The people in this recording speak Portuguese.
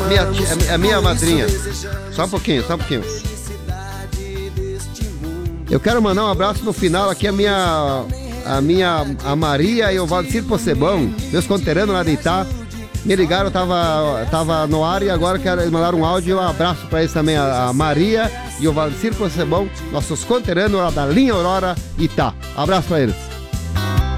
a minha madrinha. Só um pouquinho. Eu quero mandar um abraço no final aqui a Maria e o Valdecir Possebão, meus conterrâneos lá de Itá. Me ligaram, tava no ar e agora quero mandar um áudio. Um abraço para eles também, a Maria e o Valdecir Possebão, nossos conterrâneos lá da linha Aurora Itá. Abraço para eles.